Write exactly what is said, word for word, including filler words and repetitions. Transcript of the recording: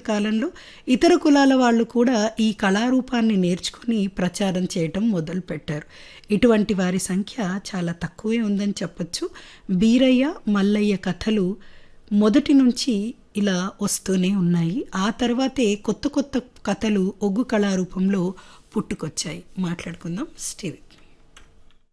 కాలంలో ఇతర కులాల వాళ్ళు కూడా ఈ కళారూపాన్ని నేర్చుకుని ప్రచారం చేయటం మొదలుపెట్టారు. ఇటువంటి వారి సంఖ్య చాలా తక్కువే ఉందని చెప్పొచ్చు. బీరయ్య, మల్లయ్య కథలు మొదటి నుంచి ఇలా వస్తూనే ఉన్నాయి. ఆ తర్వాతే కొత్త కొత్త కథలు ఒగ్గు కళారూపంలో పుట్టుకొచ్చాయి. మాట్లాడుకుందాం. స్టీవ్.